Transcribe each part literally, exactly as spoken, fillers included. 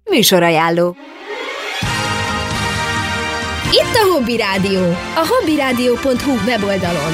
Műsorajánló. Itt a Hobby Rádió, a hobbyrádió pont hu weboldalon.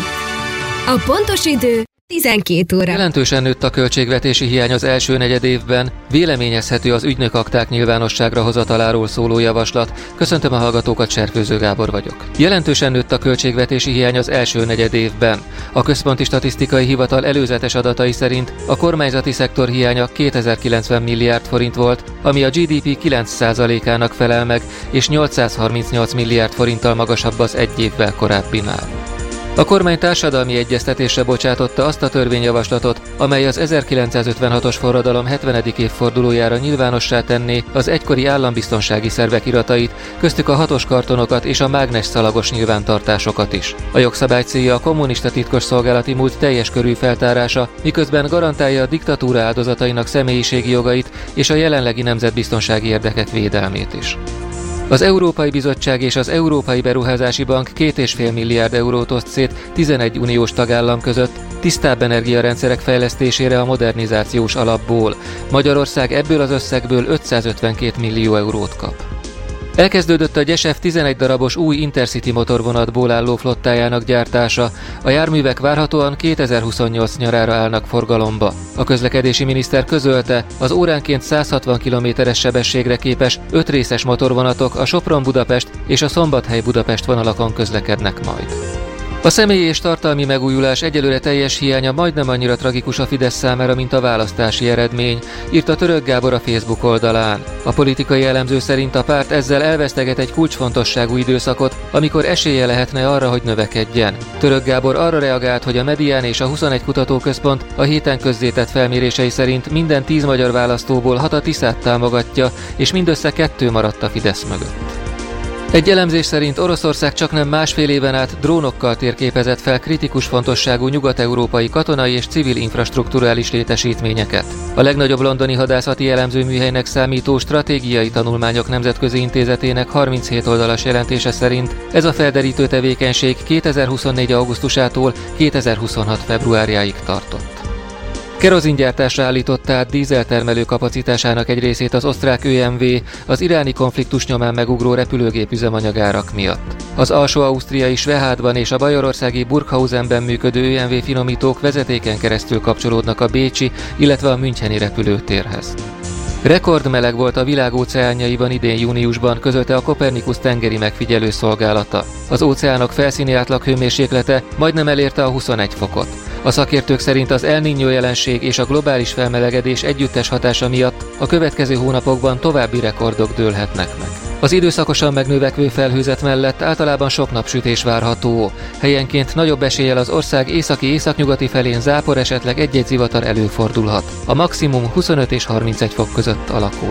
A pontos idő tizenkét óra. Jelentősen nőtt a költségvetési hiány az első negyedévben, véleményezhető az ügynökakták nyilvánosságra hozataláról szóló javaslat. Köszöntöm a hallgatókat, Serfőző Gábor vagyok. Jelentősen nőtt a költségvetési hiány az első negyedévben. A Központi Statisztikai Hivatal előzetes adatai szerint a kormányzati szektor hiánya kétezer-kilencven milliárd forint volt, ami a gé dé pé kilenc százalékának felel meg, és nyolcszázharmincnyolc milliárd forinttal magasabb az egy évvel korábbinál. A kormány társadalmi egyeztetésre bocsátotta azt a törvényjavaslatot, amely az ezerkilencszázötvenhatos forradalom hetvenedik évfordulójára nyilvánossá tenné az egykori állambiztonsági szervek iratait, köztük a hatos kartonokat és a mágnesszalagos nyilvántartásokat is. A jogszabály célja a kommunista titkosszolgálati múlt teljes körű feltárása, miközben garantálja a diktatúra áldozatainak személyiségi jogait és a jelenlegi nemzetbiztonsági érdekek védelmét is. Az Európai Bizottság és az Európai Beruházási Bank két egész öt milliárd eurót oszt szét tizenegy uniós tagállam között tisztább energiarendszerek fejlesztésére a modernizációs alapból. Magyarország ebből az összegből ötszázötvenkét millió eurót kap. Elkezdődött a Gyesef tizenegy darabos új Intercity motorvonatból álló flottájának gyártása. A járművek várhatóan kétezer-huszonnyolc nyarára állnak forgalomba. A közlekedési miniszter közölte, az óránként száz hatvan kilométeres sebességre képes öt részes motorvonatok a Sopron-Budapest és a Szombathely-Budapest vonalakon közlekednek majd. A személyi és tartalmi megújulás egyelőre teljes hiánya majdnem annyira tragikus a Fidesz számára, mint a választási eredmény, írta Török Gábor a Facebook oldalán. A politikai elemző szerint a párt ezzel elveszteget egy kulcsfontosságú időszakot, amikor esélye lehetne arra, hogy növekedjen. Török Gábor arra reagált, hogy a Medián és a huszonegy kutatóközpont a héten közzétett felmérései szerint minden tíz magyar választóból hat a Tiszát támogatja, és mindössze kettő maradt a Fidesz mögött. Egy elemzés szerint Oroszország csaknem másfél éven át drónokkal térképezett fel kritikus fontosságú nyugat-európai katonai és civil infrastrukturális létesítményeket. A legnagyobb londoni hadászati elemzőműhelynek számító Stratégiai Tanulmányok Nemzetközi Intézetének harminchét oldalas jelentése szerint ez a felderítő tevékenység kétezer-huszonnégy augusztusától kétezer-huszonhat februárjáig tartott. Kerozingyártásra állította át dízeltermelő kapacitásának egy részét az osztrák ö em vé az iráni konfliktus nyomán megugró repülőgép üzemanyagárak miatt. Az alsó-ausztriai Svehádban és a bajorországi Burghausenben működő ö em vé finomítók vezetéken keresztül kapcsolódnak a bécsi, illetve a müncheni repülőtérhez. Rekordmeleg volt a világ óceánjaiban idén júniusban, közölte a Copernicus tengeri megfigyelő szolgálata. Az óceánok felszíni átlaghőmérséklete majdnem elérte a huszonegy fokot. A szakértők szerint az El Niño jelenség és a globális felmelegedés együttes hatása miatt a következő hónapokban további rekordok dőlhetnek meg. Az időszakosan megnövekvő felhőzet mellett általában sok napsütés várható. Helyenként nagyobb eséllyel az ország északi-északnyugati felén zápor, esetleg egy-egy zivatar előfordulhat. A maximum huszonöt és harmincegy fok között alakul.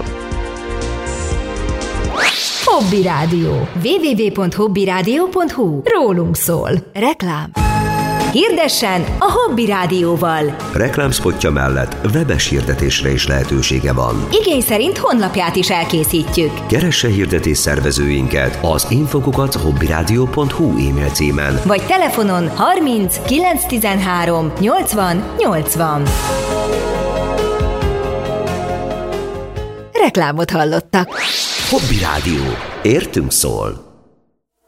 Hobby Rádió. double-u double-u double-u pont hobbyrádió pont hu. Rólunk szól. Reklám. Hirdessen a Hobby Rádióval. Reklámspotja mellett webes hirdetésre is lehetősége van. Igény szerint honlapját is elkészítjük. Keresse hirdetés szervezőinket az infokukat hobbyrádió pont hu e-mail címen. Vagy telefonon harminc kilenc tizenhárom nyolcvan nyolcvan. Reklámot hallottak. Hobby Rádió. Értünk szól.